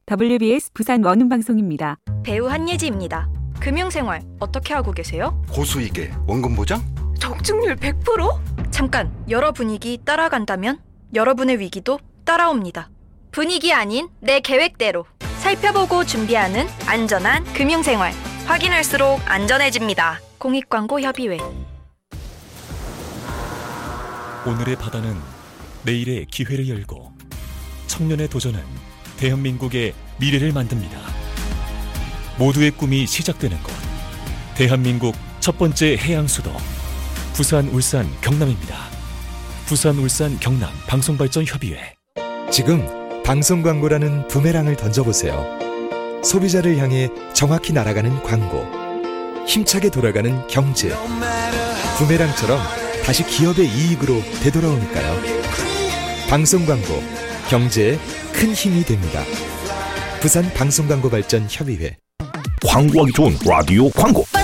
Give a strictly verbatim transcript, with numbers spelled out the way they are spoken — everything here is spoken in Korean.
더블유비에스 부산 원음방송입니다. 배우 한예지입니다. 금융생활 어떻게 하고 계세요? 고수익에 원금 보장? 적중률 백 퍼센트? 잠깐, 여러 분위기 따라간다면 여러분의 위기도 따라옵니다. 분위기 아닌 내 계획대로 살펴보고 준비하는 안전한 금융생활. 확인할수록 안전해집니다. 공익광고협의회. 오늘의 바다는 내일의 기회를 열고 청년의 도전은 대한민국의 미래를 만듭니다. 모두의 꿈이 시작되는 곳, 대한민국 첫 번째 해양수도 부산, 울산, 경남입니다. 부산, 울산, 경남 방송발전협의회. 지금 방송 광고라는 부메랑을 던져보세요. 소비자를 향해 정확히 날아가는 광고, 힘차게 돌아가는 경제, 부메랑처럼 다시 기업의 이익으로 되돌아오니까요. 방송 광고, 경제에 큰 힘이 됩니다. 부산 방송광고발전협의회. 광고하기 좋은 라디오 광고.